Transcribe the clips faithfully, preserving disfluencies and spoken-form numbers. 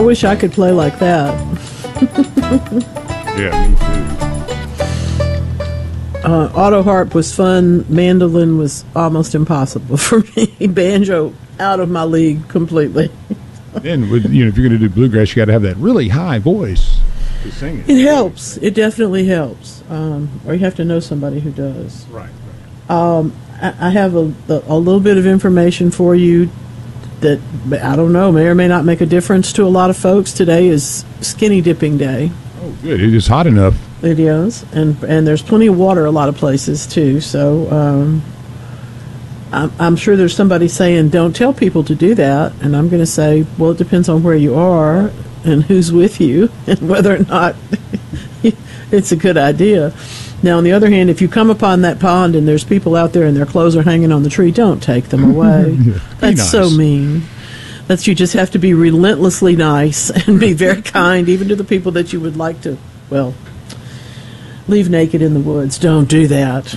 wish I could play like that. Yeah, me too. Uh, auto harp was fun. Mandolin was almost impossible for me. Banjo, out of my league completely. And with, you know, if you're going to do bluegrass, you got to have that really high voice to sing it. It helps. It definitely helps. Um, or you have to know somebody who does. Right. Um, I, I have a, a little bit of information for you that, I don't know, may or may not make a difference to a lot of folks. Today is skinny dipping day. Oh, good. It is hot enough. It is, and and there's plenty of water a lot of places too. So um, I'm, I'm sure there's somebody saying, "Don't tell people to do that," and I'm going to say, "Well, it depends on where you are and who's with you, and whether or not it's a good idea." Now, on the other hand, if you come upon that pond and there's people out there and their clothes are hanging on the tree, don't take them away. Yeah, That's nice. so mean. That's you just have to be relentlessly nice and be very kind, even to the people that you would like to, well, leave naked in the woods. Don't do that.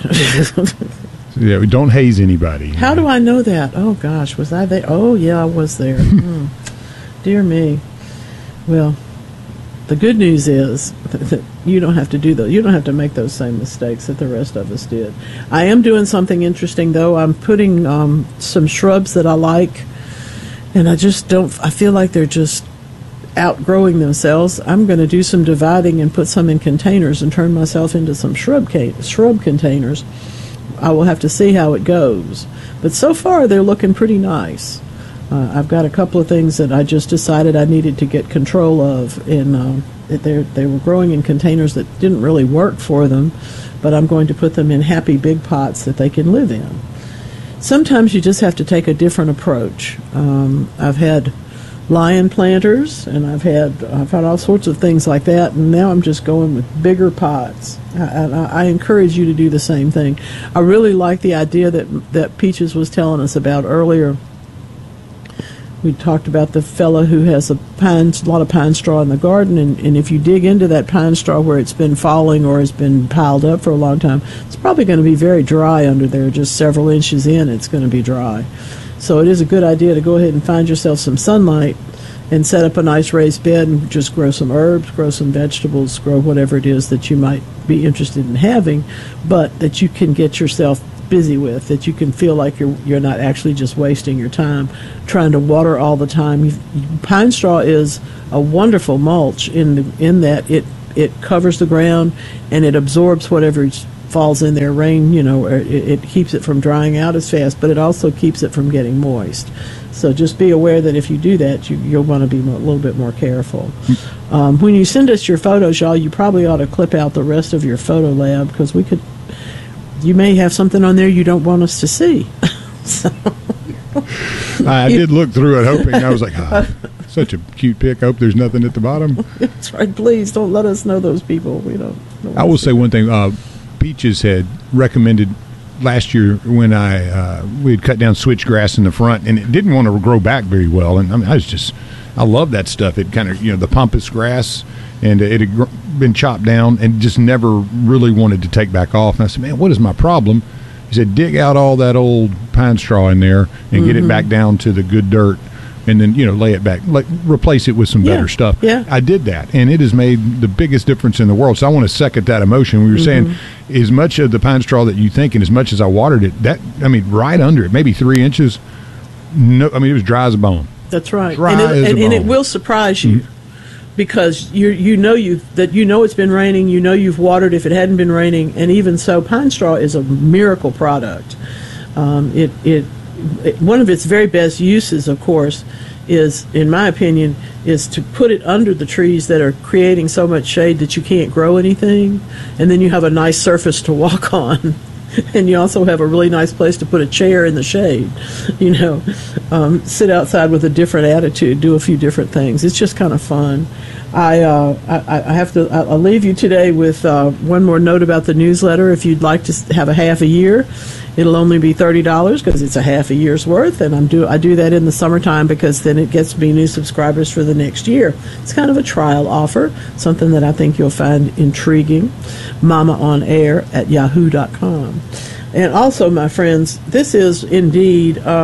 Yeah, we don't haze anybody. How do I know that? Oh, gosh, was I there? Oh, yeah, I was there. Hmm. Dear me. Well, the good news is that you don't have to do those. You don't have to make those same mistakes that the rest of us did. I am doing something interesting, though. I'm putting um, some shrubs that I like, and I just don't, I feel like they're just outgrowing themselves. I'm going to do some dividing and put some in containers and turn myself into some shrub ca- shrub containers. I will have to see how it goes. But so far, they're looking pretty nice. Uh, I've got a couple of things that I just decided I needed to get control of, and uh, they they were growing in containers that didn't really work for them, but I'm going to put them in happy big pots that they can live in. Sometimes you just have to take a different approach. Um, I've had lion planters, and I've had I've had all sorts of things like that, and now I'm just going with bigger pots. I, I, I encourage you to do the same thing. I really like the idea that that Peaches was telling us about earlier. We talked about the fellow who has a pine, a lot of pine straw in the garden, and, and if you dig into that pine straw where it's been falling or has been piled up for a long time, it's probably going to be very dry under there. Just several inches in, it's going to be dry. So it is a good idea to go ahead and find yourself some sunlight and set up a nice raised bed and just grow some herbs, grow some vegetables, grow whatever it is that you might be interested in having, but that you can get yourself busy with, that you can feel like you're you're not actually just wasting your time trying to water all the time. You've, pine straw is a wonderful mulch in the, in that it it covers the ground and it absorbs whatever falls in there. Rain, you know, it, it keeps it from drying out as fast, but it also keeps it from getting moist. So just be aware that if you do that, you, you'll want to be a little bit more careful. Um, when you send us your photos, y'all, you probably ought to clip out the rest of your photo lab, because we could. You may have something on there you don't want us to see. So, I did look through it, hoping. I was like, oh, such a cute pic. I hope there's nothing at the bottom. That's right. Please don't let us know those people. We don't. don't I will say one thing. Uh, Peaches had recommended last year when I uh, we had cut down switchgrass in the front, and it didn't want to grow back very well. And I mean, I was just, I love that stuff. It kind of, you know, the pampas grass, and it had gr- been chopped down and just never really wanted to take back off. And I said, man, what is my problem? He said, dig out all that old pine straw in there and mm-hmm. get it back down to the good dirt, and then, you know, lay it back, like, replace it with some yeah. better stuff. Yeah. I did that, and it has made the biggest difference in the world. So I want to second that emotion. We were mm-hmm. saying, as much of the pine straw that you think, and as much as I watered it, that, I mean, right under it, maybe three inches, no, I mean, it was dry as a bone. That's right. Dry and, it, as and, a and it bone. will surprise you. Mm-hmm. Because you you know you that you know it's been raining, you know you've watered if it hadn't been raining, and even so, pine straw is a miracle product. Um, it, it it one of its very best uses, of course, is, in my opinion, is to put it under the trees that are creating so much shade that you can't grow anything, and then you have a nice surface to walk on. And you also have a really nice place to put a chair in the shade, you know, um, sit outside with a different attitude, do a few different things. It's just kind of fun. I, uh, I, I have to, I'll leave you today with uh, one more note about the newsletter. If you'd like to have a half a year, it'll only be thirty dollars because it's a half a year's worth, and I'm do I do that in the summertime because then it gets me new subscribers for the next year. It's kind of a trial offer, something that I think you'll find intriguing. Mama on Air at yahoo dot com. And also, my friends, this is indeed um,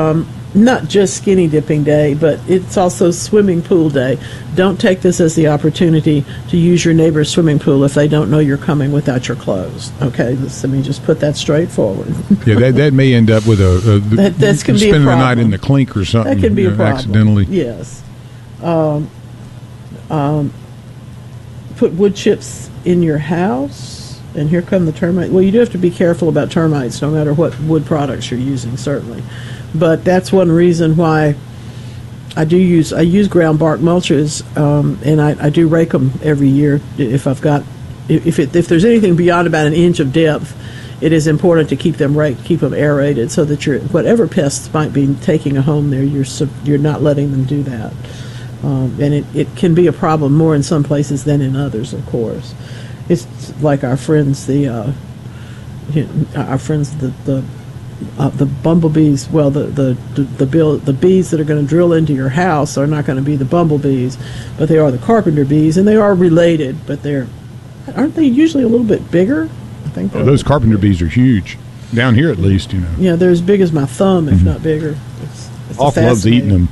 not just skinny dipping day, but it's also swimming pool day. Don't take this as the opportunity to use your neighbor's swimming pool if they don't know you're coming without your clothes. Okay, let me just put that straight forward. Yeah, that that may end up with a, a that that's can be a spending problem. the night in the clink or something. That can be you a know, problem. accidentally. Yes. Um, um, put wood chips in your house, and here come the termites. Well, you do have to be careful about termites, no matter what wood products you're using, certainly. But that's one reason why I do use I use ground bark mulches, um, and I, I do rake them every year if I've got if it, if there's anything beyond about an inch of depth. It is important to keep them raked, keep them aerated, so that you're whatever pests might be taking a home there, you're you're not letting them do that. Um, and it, it can be a problem more in some places than in others, of course. It's like our friends, the uh, you know, our friends the the. Uh, the bumblebees, well, the the the, the, bill, the bees that are going to drill into your house are not going to be the bumblebees, but they are the carpenter bees, and they are related, but they're aren't they usually a little bit bigger? I think oh, those carpenter bees are huge down here, at least. You know, yeah, they're as big as my thumb, if mm-hmm. not bigger. It's, it's Off loves eating them.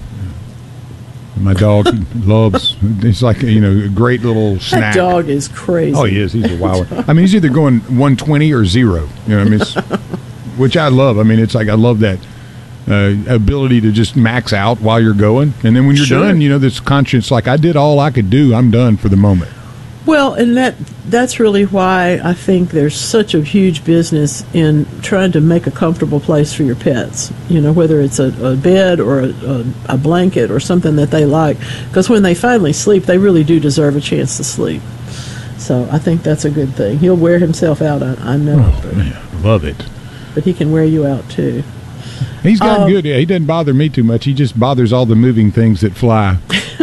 My dog loves. It's like you know, a great little snack. That dog is crazy. Oh, he is. He's a wild one. I mean, he's either going one twenty or zero. You know, I mean. It's, which I love. I mean, it's like I love that uh, ability to just max out while you're going. And then when you're sure. done, you know, this conscience, like I did all I could do. I'm done for the moment. Well, and that that's really why I think there's such a huge business in trying to make a comfortable place for your pets. You know, whether it's a, a bed or a, a, a blanket or something that they like. Because when they finally sleep, they really do deserve a chance to sleep. So I think that's a good thing. He'll wear himself out, I, I know. Oh, man, love it. But he can wear you out too. He's got um, good. He doesn't bother me too much. He just bothers all the moving things that fly.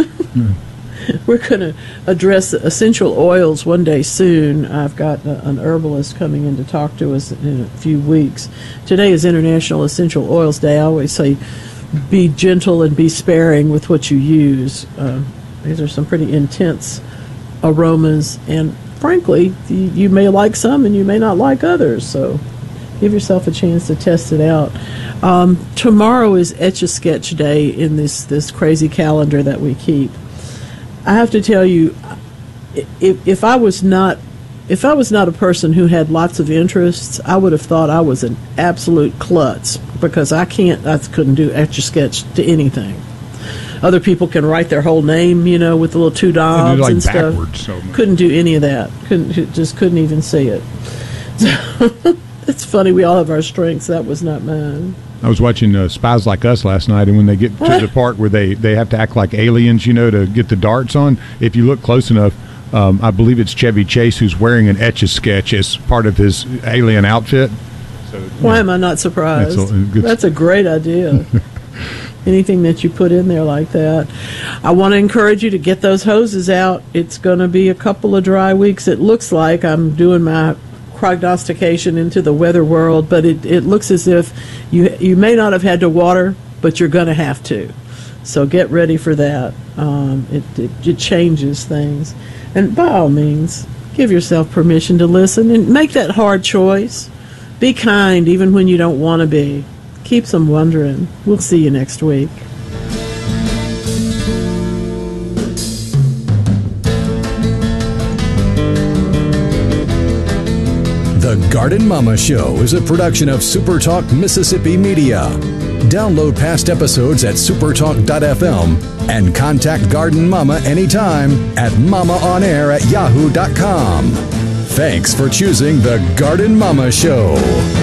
We're going to address essential oils one day soon. I've got a, an herbalist coming in to talk to us in a few weeks. Today is International Essential Oils Day. I always say be gentle and be sparing with what you use. Uh, these are some pretty intense aromas, and frankly, you, you may like some and you may not like others, so give yourself a chance to test it out. Um, tomorrow is Etch-a-Sketch Day in this, this crazy calendar that we keep. I have to tell you, if, if I was not if I was not a person who had lots of interests, I would have thought I was an absolute klutz, because I can't, I couldn't do Etch-a-Sketch to anything. Other people can write their whole name, you know, with the little two dots like and stuff. So couldn't do any of that. Couldn't, just couldn't even see it. So, it's funny, we all have our strengths. That was not mine. I was watching uh, Spies Like Us last night, and when they get to the part where they, they have to act like aliens, you know, to get the darts on, if you look close enough, um, I believe it's Chevy Chase who's wearing an Etch-a-Sketch as part of his alien outfit. So, Why yeah. am I not surprised? That's a, That's a great idea. Anything that you put in there like that. I want to encourage you to get those hoses out. It's going to be a couple of dry weeks. It looks like I'm doing my prognostication into the weather world, but it, it looks as if you you may not have had to water, but you're going to have to. So get ready for that. Um, it, it, it changes things. And by all means, give yourself permission to listen and make that hard choice. Be kind even when you don't want to be. Keep them wondering. We'll see you next week. The Garden Mama Show is a production of SuperTalk Mississippi Media. Download past episodes at supertalk dot f m and contact Garden Mama anytime at mamaonair at yahoo dot com. Thanks for choosing The Garden Mama Show.